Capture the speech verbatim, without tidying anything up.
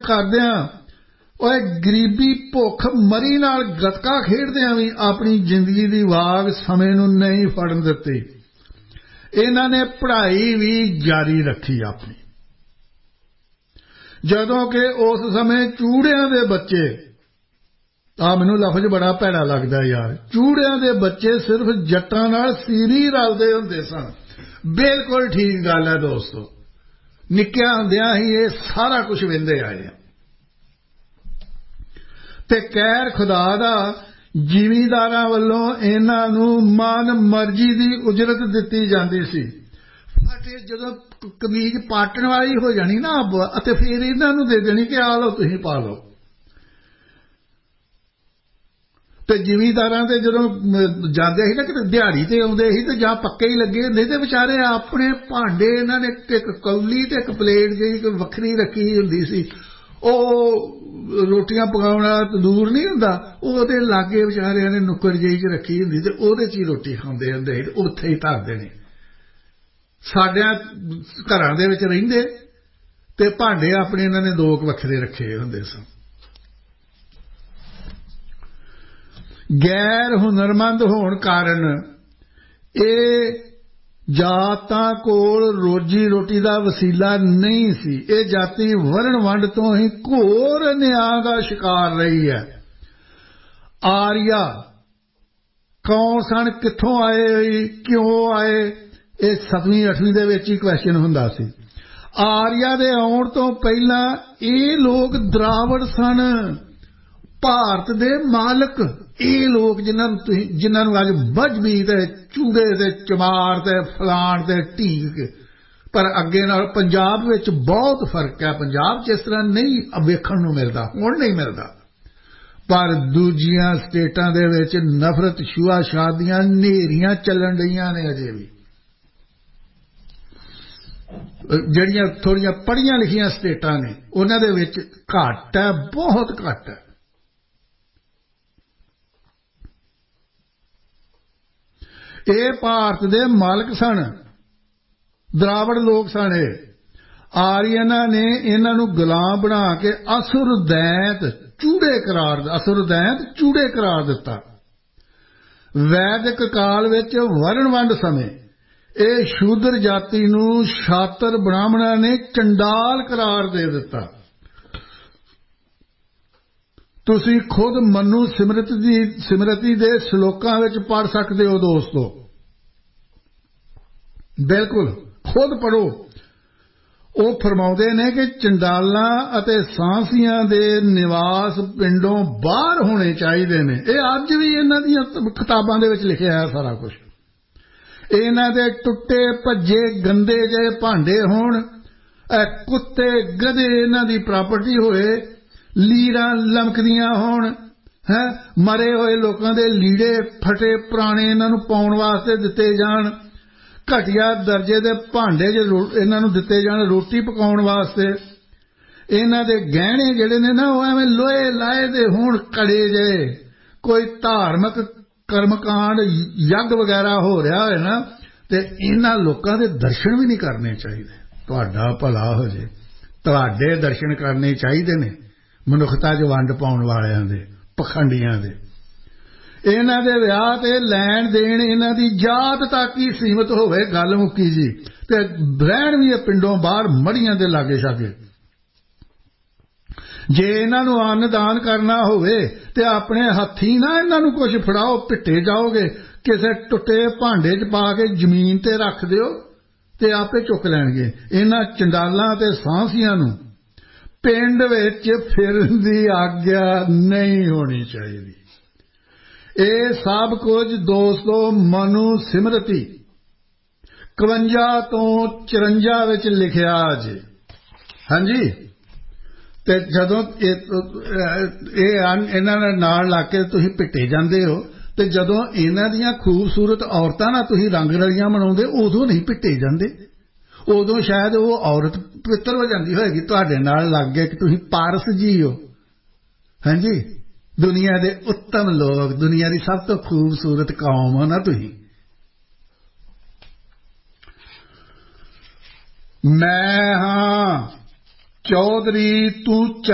करदियां ओए गरीबी भुख मरी नाल गतका खेडदियां भी अपनी जिंदगी दी वाग समय नूं नहीं फड़न दित्ती। इन्हां ने पढ़ाई भी जारी रखी अपनी। जदों कि उस समय चूड़ियां दे बच्चे, आ मैनूं लफ्ज बड़ा भैड़ा लगदा यार, चूड़ियां दे बच्चे सिर्फ जट्टां नाल सीरी रलदे हुंदे सन। बिल्कुल ठीक गल है दोस्तों, निक्कियां हुंदियां ही ये सारा कुछ वेंदे आए हैं। ते कहर खुदा दा जिमीदारां वल्लों इन्हां नूं मन मर्जी दी उजरत दित्ती जांदी सी। फटे जदों कमीज पाटण वाली हो जानी ना अते फिर इन्हां नूं दे देनी कि आ लो तुसीं पा लो। ते जिमीदारां ते जदों जांदे सी ना कि दिहाड़ी ते आउंदे सी ते जां पक्के ही लगे हुंदे ते बेचारे अपने भांडे इन्हां ने इक कौली ते इक प्लेट जी वखरी रखी हुंदी सी। ओह रोटियां पकाउण वाला तंदूर नहीं हुंदा, ओहदे लागे बेचारिਆਂ ने नुक्कड़ ਜਿਹੀ च रखी हुंदी ते ओहदे च ही रोटी खांदे हुंदे ते उत्थे ही धर देने। साडिਆਂ घरां दे विच रहिंदे ते भांडे अपने इन्हां ने दो वखरे रखे हुंदे सन। गैर हुनरमंद होने कारण ये जातां कोल रोजी रोटी का वसीला नहीं सी। ये जाति वरण वंड तो ही घोर न्याय का शिकार रही है। आर्या कौन सन, कित्थों आए, क्यों आए, ये सतवीं अठवीं दे विच ही क्वेश्चन हुंदा सी। आर्या दे आउण तो पहला ये लोग द्रावड़ सन, भारत दे मालक। ये लोग जिन्हां जिन्हां अज बजबी ते चूड़े ते चमार ते फलाण ते ढीक, पर अगे नाल पंजाब विच बहुत फर्क है। पंजाब च इस तरह नहीं वेखण नूं मिलदा, हुण नहीं मिलदा, पर दूजियां स्टेटां दे विच नफरत छुआ शादियां नेरियां चलन रहीआं ने। अजे भी ਜਿਹੜੀਆਂ थोड़ियां पढ़ियां लिखियां स्टेटां ने उन्हां दे विच घट है, बहुत घट है। ये भारत दे मालक सन, द्रावड़ लोग सन। आर्यना ने इन्हां नूं गुलाम बना के असुर दैत चूड़े करार असुर दैत चूड़े करार दिता। वैदिक काल विच वरण वंड समय ये शूद्र जाति नूं शातर ब्राह्मणा ने चंडाल करार दे दिता। तुसी खुद मनु सिमरति दी सिमरति दे श्लोकां विच पढ़ सकते हो दोस्तों, बिल्कुल खुद पढ़ो। वो फरमाउंदे ने कि चंडालां अते सांसियां दे निवास पिंडों बाहर होने चाहिए ने। ये अज भी इन्हां दीयां किताबां दे विच लिखिआ है सारा कुछ। इन्हां दे टुट्टे भज्जे गंदे जे भांडे होण, कुत्ते गधे इन्हां दी प्रॉपर्टी होए, लीरां लमकदियां होण, है मरे हुए लोगों के लीड़े फटे पुराने इन्हां नूं पाउण वास्ते दिते जाण, घटिया दर्जे के भांडे ज इन्हां नूं दिते जाण रोटी पकाउण वास्ते। इन्हां दे गहने जिहड़े ने ना वो एवें लोहे लाए दे होण कड़े जे, कोई धार्मिक कर्मकांड यज्ञ वगैरह हो रहा है ना ते इन्हां लोकां दे दर्शन भी नहीं करने चाहिए। तुहाडा भला हो जे, तुहाडे दर्शन करने चाहिए ने मनुखता च वंड पाउण वालियां दे, पखंडियां दे। इन्हां दे विआह ते लैण देण इन्हां दी जात तक ही सीमित होवे, गल मुक्की जी। ते रहण भी पिंडों बाहर मड़ियां दे लागे छागे। जे इन्हां नूं अन्न दान करना होवे ते अपने हत्थी ना इन्हां नूं कुछ फड़ाओ, पिट्टे जाओगे किसे टुੱਟੇ भांडे च पा के जमीन ते रख दिओ ते आपे चुक लैणगे। इन्हां चंडालां ते सांसियां नूं पिंड विच फिरन दी आग्या नहीं होनी चाहिए। ये सब कुछ दोस्तों मनु सिमरती इकवंजा तो चौरंजा विच लिखिया जे। हाँ जी, ते जदों इन्हां दे नाल ला के तुसीं पिट्टे जांदे हो ते जदों इन्हां दीयां खूबसूरत औरतां नाल तुसीं रंग रलियां मनाउंदे उदों नहीं पिट्टे जांदे, उदों शायद वो औरत पवित्र हो जाती होएगी तुहाडे नाल लग गए कि तुसीं पारस जी हो। हाँ जी, दुनिया दे उत्तम लोग, दुनिया की सब तो खूबसूरत कौम हो ना तुसीं। मैं हाँ चौधरी तू